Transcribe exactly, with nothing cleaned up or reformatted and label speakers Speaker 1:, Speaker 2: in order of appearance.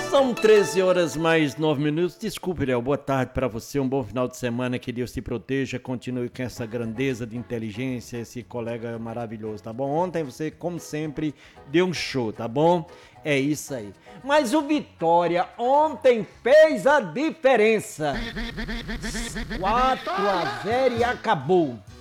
Speaker 1: São treze horas mais nove minutos. Desculpe, Léo. Boa tarde para você. Um bom final de semana. Que Deus te proteja. Continue com essa grandeza de inteligência. Esse colega maravilhoso, tá bom? Ontem você, como sempre, deu um show, tá bom? É isso aí. Mas o Vitória ontem fez a diferença. quatro a zero e acabou.